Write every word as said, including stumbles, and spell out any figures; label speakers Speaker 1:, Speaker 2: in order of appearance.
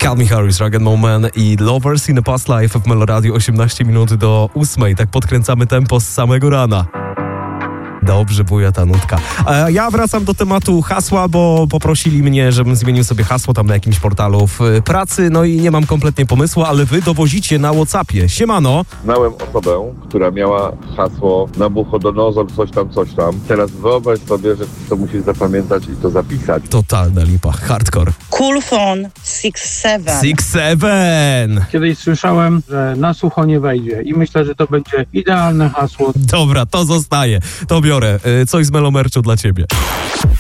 Speaker 1: Calvin Harris, Rugged Man i Lovers in a Past Life w Meloradiu. osiemnaście minut do ósmej. Tak podkręcamy tempo z samego rana. Dobrze buja ta nutka. E, ja wracam do tematu hasła, bo poprosili mnie, żebym zmienił sobie hasło tam na jakimś portalu w pracy, no i nie mam kompletnie pomysłu, ale wy dowozicie na WhatsAppie. Siemano.
Speaker 2: Znałem osobę, która miała hasło Nabuchodonozor, coś tam, coś tam. Teraz wyobraź sobie, że to musisz zapamiętać i to zapisać.
Speaker 1: Totalna lipa, hardcore.
Speaker 3: Cool phone six seven.
Speaker 1: six seven.
Speaker 4: Kiedyś słyszałem, że na sucho nie wejdzie i myślę, że to będzie idealne hasło.
Speaker 1: Dobra, to zostaje. To biorę. Coś z Melomerczu dla ciebie.